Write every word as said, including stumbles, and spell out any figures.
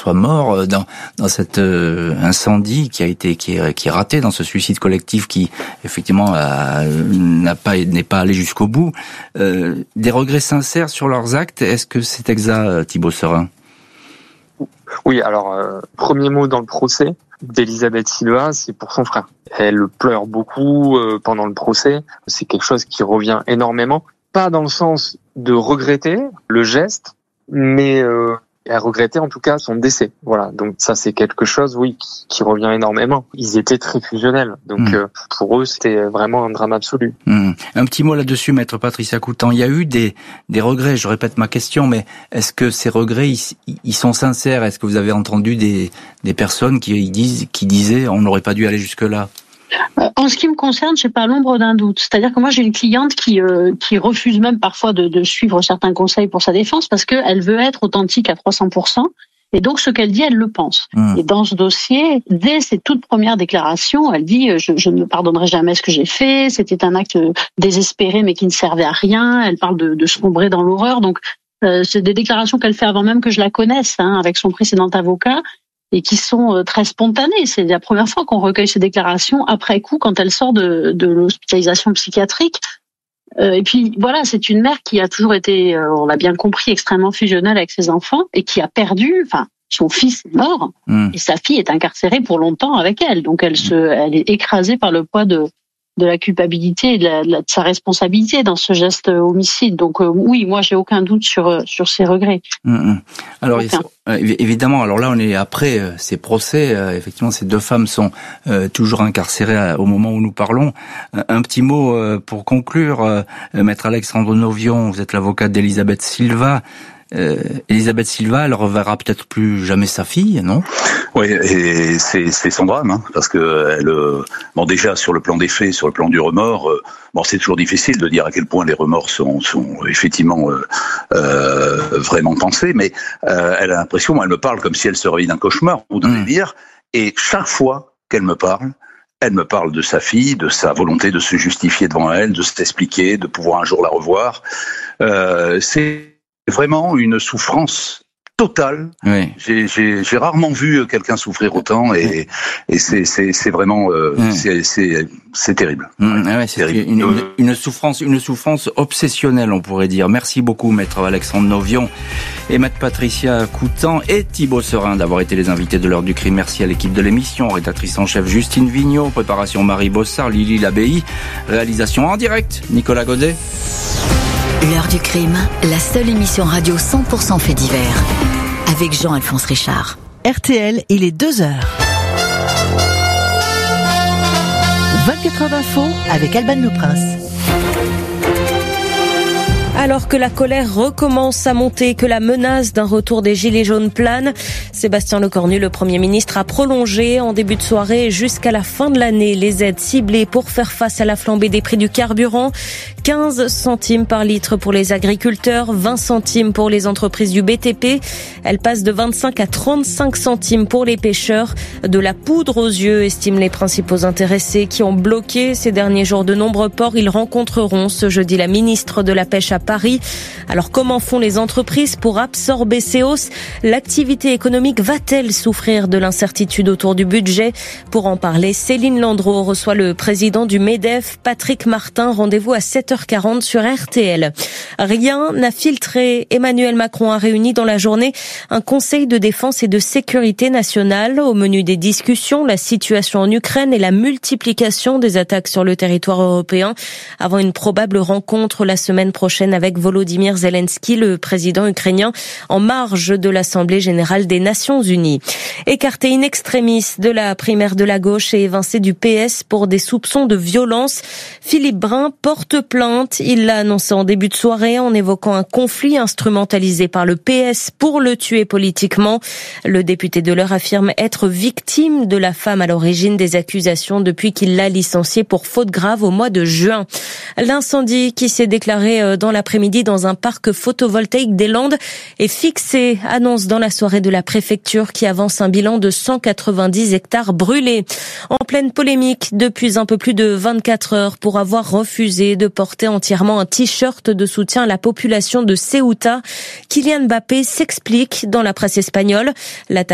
soit mort dans dans cet euh, incendie qui a été qui est qui est raté, dans ce suicide collectif qui effectivement a, n'a pas n'est pas allé jusqu'au bout. Euh, des regrets sincères sur leurs actes. Est-ce que c'est exact, Thibault Serin? Oui, alors euh, premier mot dans le procès d'Elisabeth Silva, c'est pour son frère. Elle pleure beaucoup euh, pendant le procès. C'est quelque chose qui revient énormément. Pas dans le sens de regretter le geste, mais euh, elle regrettait en tout cas son décès. Voilà, donc ça c'est quelque chose, oui, qui, qui revient énormément. Ils étaient très fusionnels, donc mmh. euh, pour eux c'était vraiment un drame absolu. Mmh. Un petit mot là-dessus, maître Patricia Coutan. Il y a eu des des regrets. Je répète ma question, mais est-ce que ces regrets ils, ils sont sincères? Est-ce que vous avez entendu des des personnes qui disent qui disaient on n'aurait pas dû aller jusque là? En ce qui me concerne, j'ai pas l'ombre d'un doute. C'est-à-dire que moi, j'ai une cliente qui euh, qui refuse même parfois de, de suivre certains conseils pour sa défense parce qu'elle veut être authentique à trois cents pour cent. Et donc, ce qu'elle dit, elle le pense. Mmh. Et dans ce dossier, dès ses toutes premières déclarations, elle dit je, je ne me pardonnerai jamais ce que j'ai fait. C'était un acte désespéré, mais qui ne servait à rien. Elle parle de, de sombrer dans l'horreur. Donc, euh, c'est des déclarations qu'elle fait avant même que je la connaisse, hein, avec son précédent avocat, et qui sont très spontanées. C'est la première fois qu'on recueille ces déclarations après coup, quand elle sort de, de l'hospitalisation psychiatrique. Euh, et puis voilà, c'est une mère qui a toujours été, euh, on l'a bien compris, extrêmement fusionnelle avec ses enfants et qui a perdu, enfin, son fils est mort mmh. et sa fille est incarcérée pour longtemps avec elle. Donc elle se, elle est écrasée par le poids de de la culpabilité et de, la, de, la, de sa responsabilité dans ce geste homicide. Donc euh, oui, moi j'ai aucun doute sur sur ses regrets. Mmh. Alors euh, évidemment, alors là on est après euh, ces procès. Euh, effectivement, ces deux femmes sont euh, toujours incarcérées à, au moment où nous parlons. Un, un petit mot euh, pour conclure, euh, maître Alexandre Novion, vous êtes l'avocate d'Elisabeth Silva. Euh, Elisabeth Silva, elle reverra peut-être plus jamais sa fille, non? Oui, et c'est, c'est son drame, hein, parce que elle, euh, bon, déjà sur le plan des faits, sur le plan du remords, euh, bon, c'est toujours difficile de dire à quel point les remords sont, sont effectivement euh, euh, vraiment pensés, mais euh, elle a l'impression, elle me parle comme si elle se réveillait d'un cauchemar ou d'un délire, et chaque fois qu'elle me parle, elle me parle de sa fille, de sa volonté de se justifier devant elle, de s'expliquer, de pouvoir un jour la revoir. Euh, c'est vraiment une souffrance totale. Oui. J'ai, j'ai, j'ai rarement vu quelqu'un souffrir autant et, et c'est, c'est, c'est vraiment, euh, oui. c'est, c'est, c'est terrible. Mmh, ouais, c'est terrible. Une, une, une souffrance, une souffrance obsessionnelle, on pourrait dire. Merci beaucoup, maître Alexandre Novion et maître Patricia Coutan et Thibault Serin d'avoir été les invités de l'heure du crime. Merci à l'équipe de l'émission, rédactrice en chef Justine Vignot, préparation Marie Bossard, Lily Labéi, réalisation en direct Nicolas Godet. L'heure du crime, la seule émission radio cent pour cent fait divers. Avec Jean-Alphonse Richard. R T L, il est deux heures. vingt-quatre heures d'info avec Alban Le Prince. Alors que la colère recommence à monter, que la menace d'un retour des gilets jaunes plane, Sébastien Lecornu, le Premier ministre, a prolongé en début de soirée jusqu'à la fin de l'année les aides ciblées pour faire face à la flambée des prix du carburant. quinze centimes par litre pour les agriculteurs, vingt centimes pour les entreprises du B T P. Elle passe de vingt-cinq à trente-cinq centimes pour les pêcheurs. De la poudre aux yeux, estiment les principaux intéressés qui ont bloqué ces derniers jours de nombreux ports. Ils rencontreront ce jeudi la ministre de la Pêche à Paris. Alors comment font les entreprises pour absorber ces hausses? L'activité économique va-t-elle souffrir de l'incertitude autour du budget? Pour en parler, Céline Landreau reçoit le président du MEDEF, Patrick Martin. Rendez-vous à sept heures quarante sur R T L. Rien n'a filtré. Emmanuel Macron a réuni dans la journée un conseil de défense et de sécurité nationale. Au menu des discussions, la situation en Ukraine et la multiplication des attaques sur le territoire européen avant une probable rencontre la semaine prochaine avec Volodymyr Zelensky, le président ukrainien, en marge de l'Assemblée générale des Nations unies. Écarté in extremis de la primaire de la gauche et évincé du P S pour des soupçons de violence, Philippe Brun porte plainte. Il l'a annoncé en début de soirée en évoquant un conflit instrumentalisé par le P S pour le tuer politiquement. Le député de l'Eure affirme être victime de la femme à l'origine des accusations depuis qu'il l'a licenciée pour faute grave au mois de juin. L'incendie qui s'est déclaré dans l'après-midi dans un parc photovoltaïque des Landes est fixé, annonce dans la soirée de la préfecture qui avance un bilan de cent quatre-vingt-dix hectares brûlés. En pleine polémique depuis un peu plus de vingt-quatre heures pour avoir refusé de porter entièrement un t-shirt de soutien à la population de Ceuta. Kylian Mbappé s'explique dans la presse espagnole. La